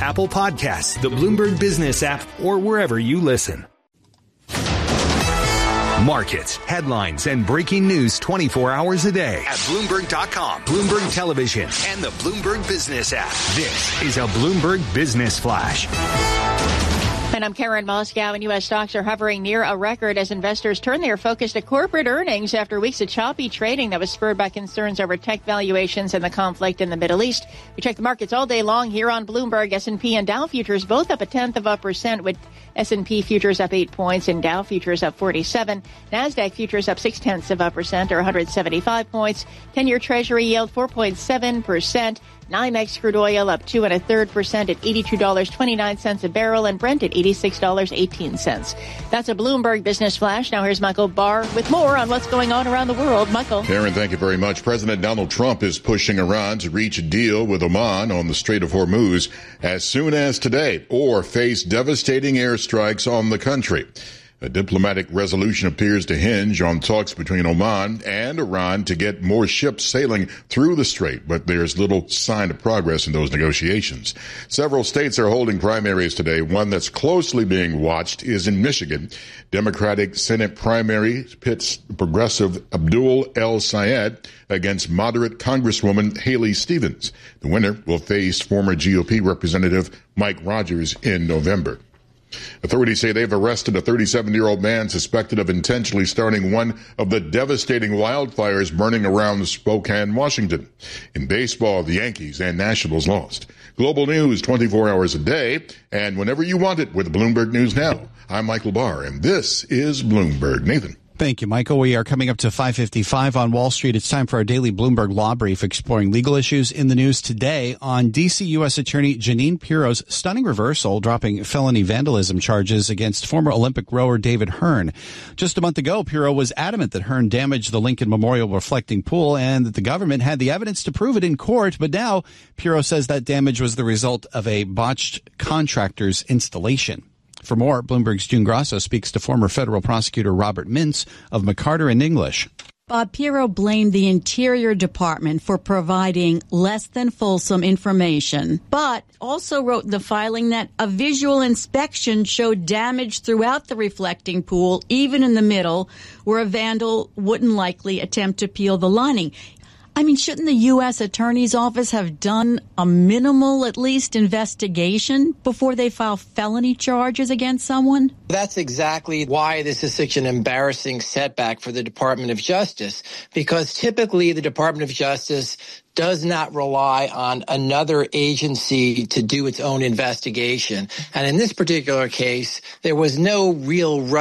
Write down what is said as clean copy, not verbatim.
Apple Podcasts, the Bloomberg Business app, or wherever you listen. Markets, headlines, and breaking news 24 hours a day at Bloomberg.com, Bloomberg Television, and the Bloomberg Business app. This is a Bloomberg Business Flash. And I'm Karen Moscow, and U.S. stocks are hovering near a record as investors turn their focus to corporate earnings after weeks of choppy trading that was spurred by concerns over tech valuations and the conflict in the Middle East. We check the markets all day long here on Bloomberg. S&P and Dow futures both up 0.1%, with S&P futures up 8 points and Dow futures up 47. NASDAQ futures up 0.6% or 175 points. 10-year Treasury yield 4.7%. NYMEX crude oil up 2.33% at $82.29 a barrel, and Brent at $86.18. That's a Bloomberg Business Flash. Now here's Michael Barr with more on what's going on around the world. Michael. Karen, thank you very much. President Donald Trump is pushing Iran to reach a deal with Oman on the Strait of Hormuz as soon as today, or face devastating airstrikes on the country. A diplomatic resolution appears to hinge on talks between Oman and Iran to get more ships sailing through the strait, but there's little sign of progress in those negotiations. Several states are holding primaries today. One that's closely being watched is in Michigan. Democratic Senate primary pits progressive Abdul El Sayed against moderate Congresswoman Haley Stevens. The winner will face former GOP Representative Mike Rogers in November. Authorities say they've arrested a 37-year-old man suspected of intentionally starting one of the devastating wildfires burning around Spokane, Washington. In baseball, the Yankees and Nationals lost. Global news 24 hours a day and whenever you want it with Bloomberg News Now. I'm Michael Barr, and this is Bloomberg. Nathan. Thank you, Michael. We are coming up to 5:55 on Wall Street. It's time for our daily Bloomberg Law Brief, exploring legal issues in the news today on D.C. U.S. Attorney Jeanine Pirro's stunning reversal, dropping felony vandalism charges against former Olympic rower David Hearn. Just a month ago, Pirro was adamant that Hearn damaged the Lincoln Memorial reflecting pool and that the government had the evidence to prove it in court. But now Pirro says that damage was the result of a botched contractor's installation. For more, Bloomberg's June Grasso speaks to former federal prosecutor Robert Mintz of McCarter and English. Bob Pirro blamed the Interior Department for providing less than fulsome information, but also wrote in the filing that a visual inspection showed damage throughout the reflecting pool, even in the middle, where a vandal wouldn't likely attempt to peel the lining. I mean, shouldn't the U.S. Attorney's Office have done a minimal, at least, investigation before they file felony charges against someone? That's exactly why this is such an embarrassing setback for the Department of Justice, because typically the Department of Justice does not rely on another agency to do its own investigation. And in this particular case, there was no real right